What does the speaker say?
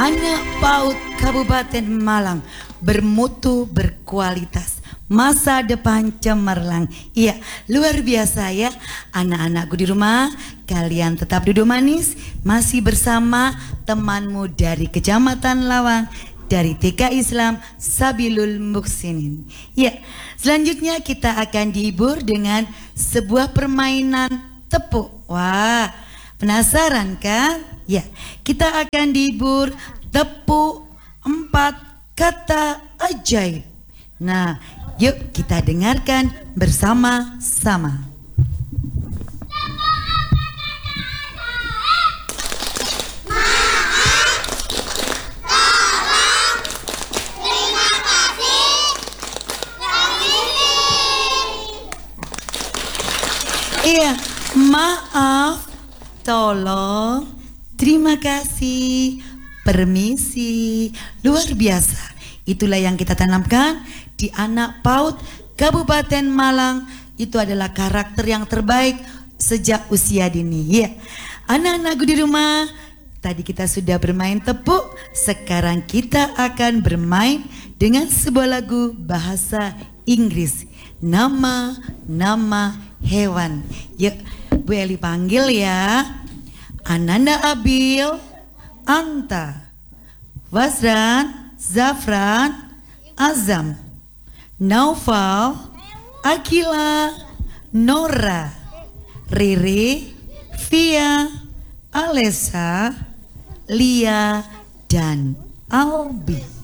Anak PAUD Kabupaten Malang bermutu, berkualitas, masa depan cemerlang. Iya, luar biasa ya anak-anakku di rumah. Kalian tetap duduk manis, masih bersama temanmu dari Kecamatan Lawang, dari TK Islam Sabilul Muhsinin. Ya, selanjutnya kita akan dihibur dengan sebuah permainan tepuk. Wah, penasaran kan? Ya, kita akan dihibur tepuk 4 kata ajaib. Nah, yuk kita dengarkan bersama-sama. Iya, maaf, tolong, terima kasih, permisi, luar biasa. Itulah yang kita tanamkan di anak PAUD Kabupaten Malang. Itu adalah karakter yang terbaik sejak usia dini. Ya, anak-anakku di rumah, tadi kita sudah bermain tepuk. Sekarang kita akan bermain dengan sebuah lagu bahasa Inggris. Nama hewan. Yuk, Bu Eli panggil ya. Ananda, Abil, Anta, Wasran, Zafran, Azam, Naufal, Akila, Nora, Riri, Via, Alessa, Lia, dan Albi.